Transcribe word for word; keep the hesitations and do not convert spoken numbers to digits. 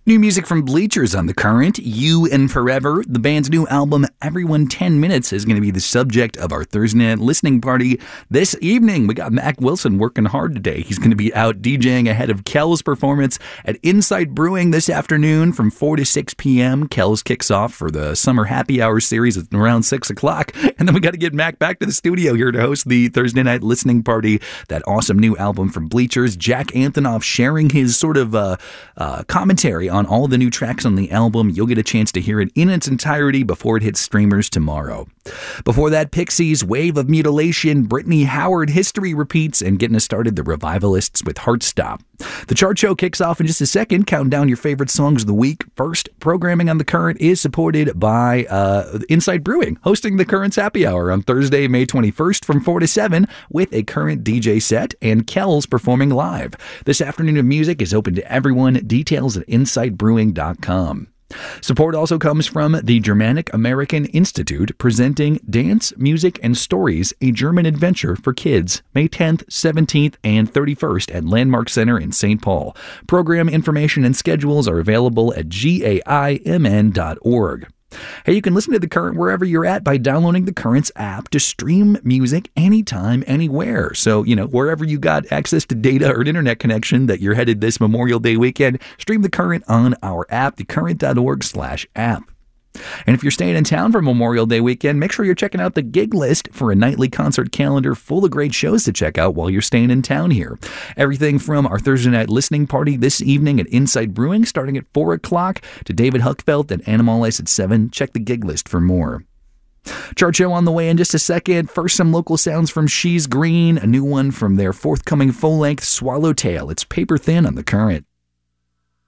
New music from Bleachers on The Current, You and Forever. The band's new album, Everyone ten minutes, is going to be the subject of our Thursday night listening party this evening. We got Mac Wilson working hard today. He's going to be out DJing ahead of Kel's performance at Insight Brewing this afternoon from four to six p.m. Kel's kicks off for the Summer Happy Hour series at around six o'clock. And then we got to get Mac back to the studio here to host the Thursday night listening party. That awesome new album from Bleachers. Jack Antonoff sharing his sort of uh, uh, commentary on all the new tracks on the album. You'll get a chance to hear it in its entirety before it hits streamers tomorrow. Before that, Pixies, Wave of Mutilation, Brittany Howard, History Repeats, and getting us started, the Revivalists with Heartstop. The chart show kicks off in just a second. Counting down your favorite songs of the week. First, programming on The Current is supported by uh, Insight Brewing, hosting The Current's Happy Hour on Thursday, May twenty-first from four to seven with a Current D J set and Kel's performing live. This afternoon of music is open to everyone. Details at insight brewing dot com. Support also comes from the Germanic American Institute, presenting Dance, Music, and Stories, a German adventure for kids, May tenth, seventeenth, and thirty-first at Landmark Center in Saint Paul. Program information and schedules are available at gaimn dot org. Hey, you can listen to The Current wherever you're at by downloading The Current's app to stream music anytime, anywhere. So, you know, wherever you got access to data or an internet connection that you're headed this Memorial Day weekend, stream The Current on our app, the current dot org slash app. And if you're staying in town for Memorial Day weekend, make sure you're checking out the gig list for a nightly concert calendar full of great shows to check out while you're staying in town here. Everything from our Thursday night listening party this evening at Insight Brewing starting at four o'clock to David Huckfeld at Animalize at seven. Check the gig list for more. Chart show on the way in just a second. First, some local sounds from She's Green, a new one from their forthcoming full-length Swallowtail. It's Paper Thin on The Current.